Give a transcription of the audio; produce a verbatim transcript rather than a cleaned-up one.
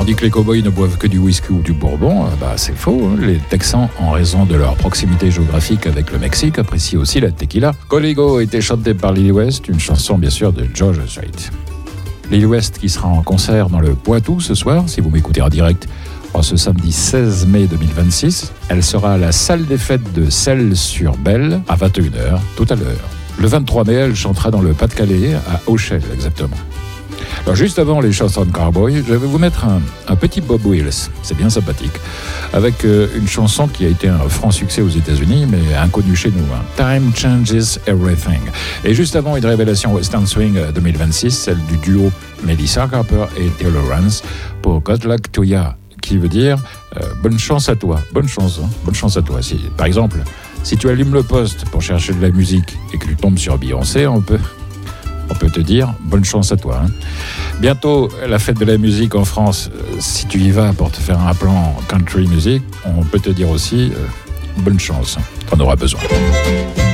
Tandis que les cow-boys ne boivent que du whisky ou du bourbon, bah c'est faux. Hein. Les Texans, en raison de leur proximité géographique avec le Mexique, apprécient aussi la tequila. Coligo a été chanté par Lily West, une chanson bien sûr de George Strait. Lily West qui sera en concert dans le Poitou ce soir, si vous m'écoutez en direct, en ce samedi seize mai deux mille vingt-six. Elle sera à la salle des fêtes de Celles-sur-Belle à vingt et une heures tout à l'heure. Le vingt-trois mai, elle chantera dans le Pas-de-Calais, à Auchel exactement. Alors juste avant les chansons de cowboy, je vais vous mettre un, un petit Bob Wills, c'est bien sympathique, avec euh, une chanson qui a été un franc succès aux États-Unis, mais inconnue chez nous, hein. Time Changes Everything. Et juste avant, une révélation Western Swing deux mille vingt-six, celle du duo Melissa Harper et Theo Lawrence pour Good Luck to Ya, qui veut dire euh, bonne chance à toi, bonne chance, hein, bonne chance à toi. Si, par exemple, si tu allumes le poste pour chercher de la musique et que tu tombes sur Beyoncé, on peut... On peut te dire, bonne chance à toi. Hein. Bientôt, la fête de la musique en France. Euh, si tu y vas pour te faire un plan country music, on peut te dire aussi, euh, bonne chance. T'en auras besoin.